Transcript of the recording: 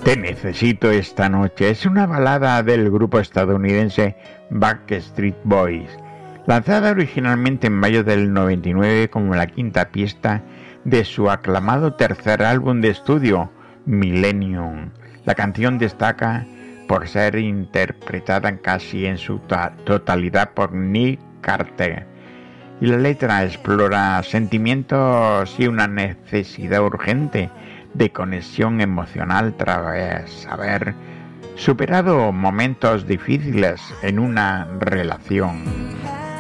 Te necesito esta noche es una balada del grupo estadounidense Backstreet Boys, lanzada originalmente en mayo del 99 como la quinta pista de su aclamado tercer álbum de estudio, Millennium. La canción destaca por ser interpretada casi en su totalidad por Nick Carter, y la letra explora sentimientos y una necesidad urgente de conexión emocional tras haber superado momentos difíciles en una relación.